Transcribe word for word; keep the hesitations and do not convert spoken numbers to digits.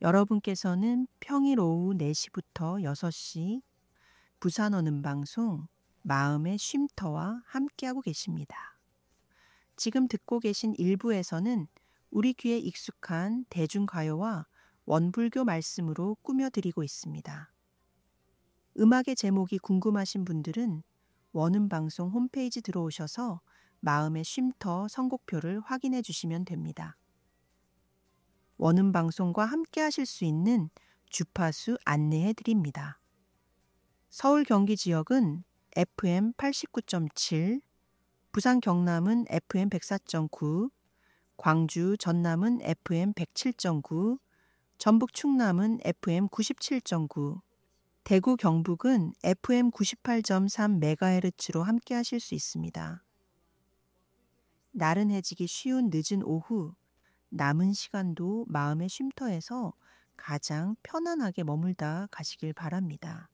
여러분께서는 평일 오후 네 시부터 여섯 시 부산 어는 방송 마음의 쉼터와 함께하고 계십니다. 지금 듣고 계신 일부에서는 우리 귀에 익숙한 대중가요와 원불교 말씀으로 꾸며드리고 있습니다. 음악의 제목이 궁금하신 분들은 원음 방송 홈페이지 들어오셔서 마음의 쉼터 선곡표를 확인해 주시면 됩니다. 원음 방송과 함께 하실 수 있는 주파수 안내해 드립니다. 서울 경기 지역은 에프엠 팔십구 점 칠, 부산 경남은 에프엠 백사 점 구, 광주 전남은 에프엠 백칠 점 구, 전북 충남은 에프엠 구십칠 점 구, 대구 경북은 에프엠 구십팔 점 삼 메가헤르츠로 함께 하실 수 있습니다. 나른해지기 쉬운 늦은 오후, 남은 시간도 마음의 쉼터에서 가장 편안하게 머물다 가시길 바랍니다.